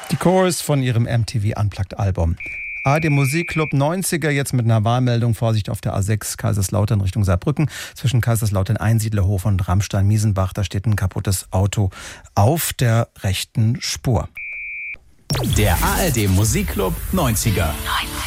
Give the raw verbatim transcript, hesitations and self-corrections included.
Die Chorus von ihrem M T V Unplugged Album. A R D Musikclub neunziger, jetzt mit einer Warnmeldung. Vorsicht auf der A sechs Kaiserslautern Richtung Saarbrücken. Zwischen Kaiserslautern Einsiedlerhof und Rammstein-Miesenbach. Da steht ein kaputtes Auto auf der rechten Spur. Der A R D Musikclub neunziger.